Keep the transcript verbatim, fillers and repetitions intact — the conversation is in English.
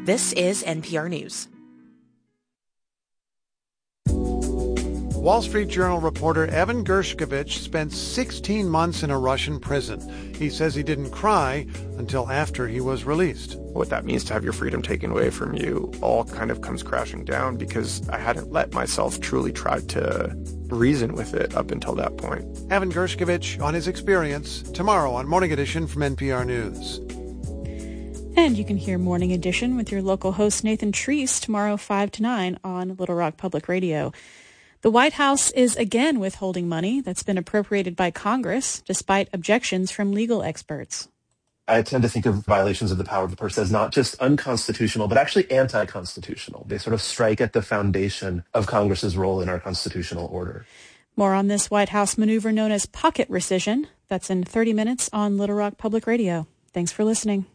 This is N P R News. Wall Street Journal reporter Evan Gershkovich spent sixteen months in a Russian prison. He says he didn't cry until after he was released. What that means to have your freedom taken away from you all kind of comes crashing down because I hadn't let myself truly try to reason with it up until that point. Evan Gershkovich on his experience tomorrow on Morning Edition from N P R News. And you can hear Morning Edition with your local host Nathan Treese tomorrow five to nine on Little Rock Public Radio. The White House is again withholding money that's been appropriated by Congress, despite objections from legal experts. I tend to think of violations of the power of the purse as not just unconstitutional, but actually anti-constitutional. They sort of strike at the foundation of Congress's role in our constitutional order. More on this White House maneuver known as pocket rescission. That's in thirty minutes on Little Rock Public Radio. Thanks for listening.